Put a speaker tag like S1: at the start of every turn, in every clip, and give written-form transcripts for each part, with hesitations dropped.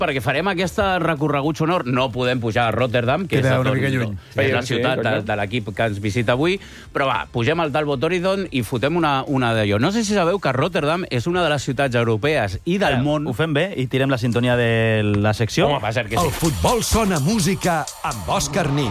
S1: perquè farem aquest recorregut sonor. No podem pujar a Rotterdam, que és la ciutat de l'equip que ens visita avui, però va, pugem al Talbot Horizon i fotem una d'allò. No sé si sabeu que Rotterdam és una de les ciutats europees i del món...
S2: Ho fem bé i tirem la sintonia de la secció.
S1: Home, va ser que sí.
S3: El futbol sona música amb Òscar Nin.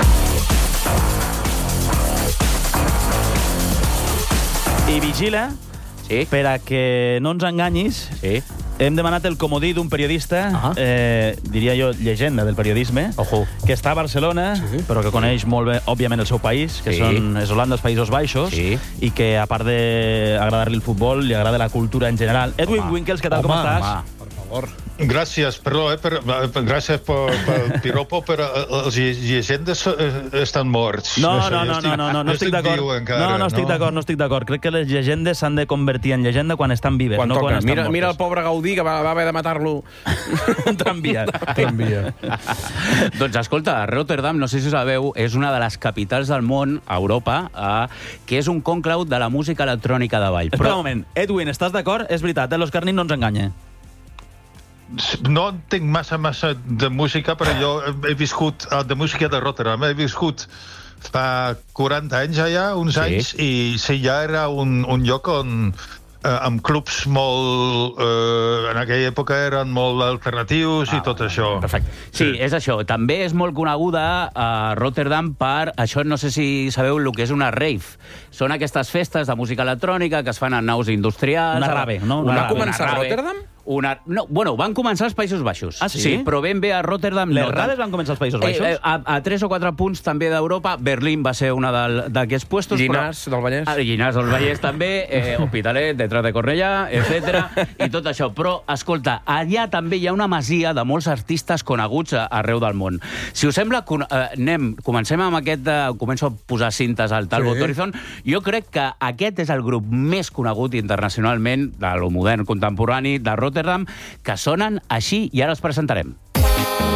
S2: I vigila, per a que no ens enganyis, hem demanat el comodí d'un periodista, diria jo, llegenda del periodisme, que està a Barcelona, però que coneix molt bé, òbviament, el seu país, que és Holanda, els Països Baixos, i que, a part d'agradar-li el futbol, li agrada la cultura en general. Edwin Winkels, què tal, com estàs?
S4: Per favor. Gràcies, perdó, gràcies pel piropo, però els llegendes estan morts.
S2: No estic d'acord. No estic d'acord. Crec que les llegendes s'han de convertir en llegenda quan estan vives, no quan estan mortes.
S5: Mira el pobre Gaudí, que va haver de matar-lo.
S2: Un tramvia.
S1: Doncs escolta, Rotterdam, no sé si ho sabeu, és una de les capitals del món, a Europa, que és un conclau de la música electrònica de ball.
S2: Espera un moment. Edwin, estàs d'acord? És veritat, l'Òscar Nin no ens enganya.
S4: No entenc massa de música, però jo he viscut de música de Rotterdam. He viscut fa 40 anys allà, uns anys, i sí, ja era un lloc on amb clubs molt... en aquella època eren molt alternatius i tot això.
S1: Perfecte. Sí, és això. També és molt coneguda a Rotterdam per això, no sé si sabeu el que és una rave. Són aquestes festes de música electrònica que es fan en naus industrials.
S2: Una rave, no?
S5: Va començar a Rotterdam?
S1: Bueno, van començar als Països Baixos.
S2: Ah, sí?
S1: Sí, però ben bé a Rotterdam...
S2: Les raves van començar als Països Baixos?
S1: A 3 o 4 punts també d'Europa. Berlín va ser una d'aquests puestos.
S5: Llinars del Vallès.
S1: Llinars del Vallès també, Hospitalet, detrás de Cornellà, etc. I tot això. Però, escolta, allà també hi ha una masia de molts artistes coneguts arreu del món. Si us sembla, comencem amb aquest... Començo a posar cintes al Talbot Horizon. Jo crec que aquest és el grup més conegut internacionalment de lo modern contemporani de Rotterdam, que sonen així, i ara els presentarem.